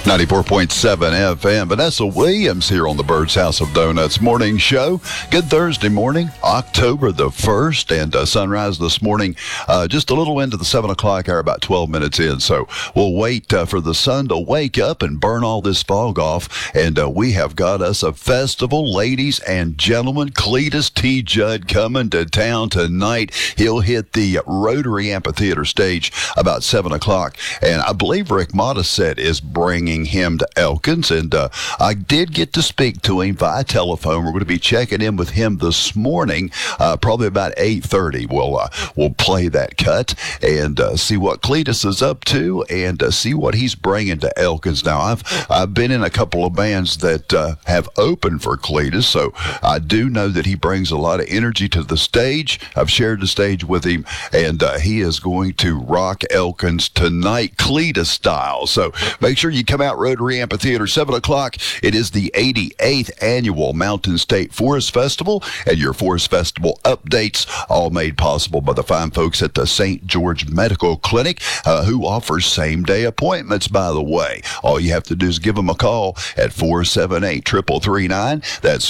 94.7 FM. Vanessa Williams here on the Bird's House of Donuts morning show. Good Thursday morning, October the 1st, and sunrise this morning just a little into the 7 o'clock hour, about 12 minutes in. So we'll wait for the sun to wake up and burn all this fog off. And we have got us a festival, ladies and gentlemen. Cletus T. Judd coming to town tonight. He'll hit the Rotary Amphitheater stage about 7 o'clock. And I believe Rick Modisette is bringing him to Elkins, and I did get to speak to him via telephone. We're going to be checking in with him this morning, probably about 8:30. We'll play that cut and see what Cletus is up to and see what he's bringing to Elkins. Now, I've been in a couple of bands that have opened for Cletus, so I do know that he brings a lot of energy to the stage. I've shared the stage with him, and he is going to rock Elkins tonight, Cletus style. So make sure you come out Rotary Amphitheater, 7 o'clock. It is the 88th Annual Mountain State Forest Festival, and your Forest Festival updates all made possible by the fine folks at the St. George Medical Clinic, who offers same-day appointments, by the way. All you have to do is give them a call at 478-3339. That's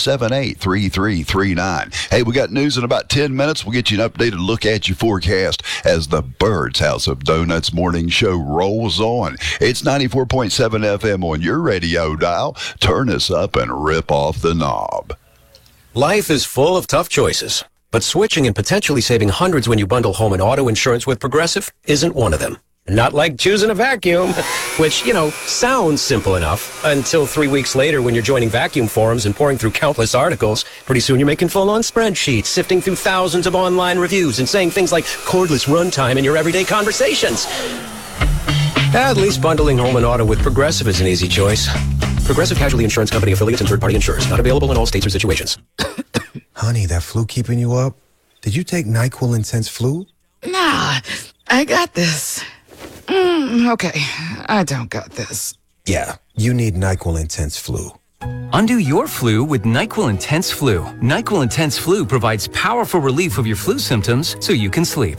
478-3339. Hey, we got news in about 10 minutes. We'll get you an updated look at your forecast as the Bird's House of Donuts morning show rolls on. It's 94.7 FM on your radio dial. Turn us up and rip off the knob. Life is full of tough choices, but switching and potentially saving hundreds when you bundle home and auto insurance with Progressive isn't one of them. Not like choosing a vacuum, which, sounds simple enough until 3 weeks later when you're joining vacuum forums and pouring through countless articles. Pretty soon you're making full-on spreadsheets, sifting through thousands of online reviews and saying things like cordless runtime in your everyday conversations. At least bundling home and auto with Progressive is an easy choice. Progressive Casualty Insurance Company affiliates and third-party insurers. Not available in all states or situations. Honey, that flu keeping you up? Did you take NyQuil Intense Flu? Nah, I got this. Okay, I don't got this. Yeah, you need NyQuil Intense Flu. Undo your flu with NyQuil Intense Flu. NyQuil Intense Flu provides powerful relief of your flu symptoms so you can sleep.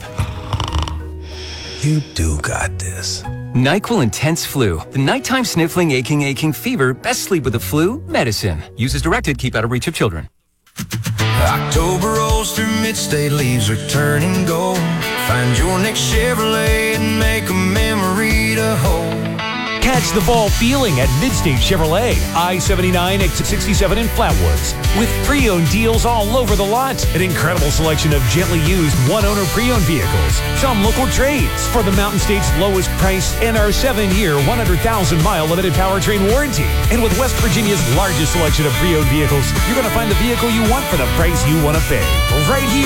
You do got this. NyQuil Intense Flu. The nighttime sniffling, aching fever. Best sleep with the flu medicine. Use as directed. Keep out of reach of children. October rolls through mid-state, leaves are turning gold. Find your next Chevrolet and make a memory to hold. Catch the fall feeling at Midstate Chevrolet, I-79, exit 67 in Flatwoods. With pre-owned deals all over the lot. An incredible selection of gently used one-owner pre-owned vehicles. Some local trades for the Mountain State's lowest price and our 7-year, 100,000-mile limited powertrain warranty. And with West Virginia's largest selection of pre-owned vehicles, you're going to find the vehicle you want for the price you want to pay. Right here.